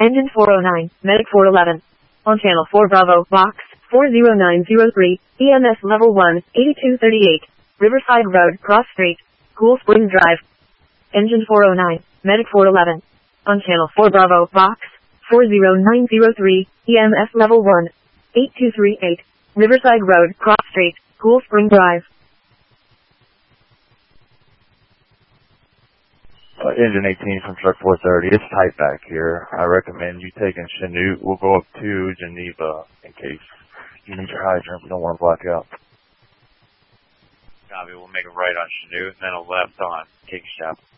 Engine 409, Medic 411. On channel 4 Bravo, box 40903, EMS level 1, 8238. Riverside Road, Cross Street, Cool Spring Drive. Engine 409, Medic 411. On channel 4 Bravo, box 40903, EMS level 1, 8238. Riverside Road, Cross Street, Cool Spring Drive. Engine 18 from truck 430. It's tight back here. I recommend you taking Chanute. We'll go up to Geneva in case you need your hydrant. We don't want to black out. Copy. We'll make a right on Chanute and then a left on King Shop.